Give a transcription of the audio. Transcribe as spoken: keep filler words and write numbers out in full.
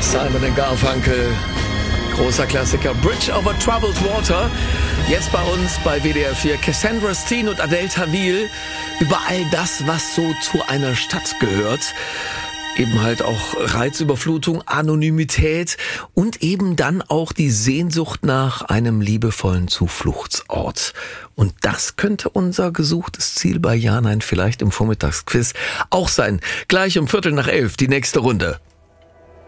Simon and Garfunkel, großer Klassiker, Bridge over Troubled Water. Jetzt bei uns bei W D R vier Cassandra Steen und Adel Tawil über all das, was so zu einer Stadt gehört. Eben halt auch Reizüberflutung, Anonymität und eben dann auch die Sehnsucht nach einem liebevollen Zufluchtsort. Und das könnte unser gesuchtes Ziel bei Ja Nein vielleicht im Vormittagsquiz auch sein. Gleich um Viertel nach elf die nächste Runde.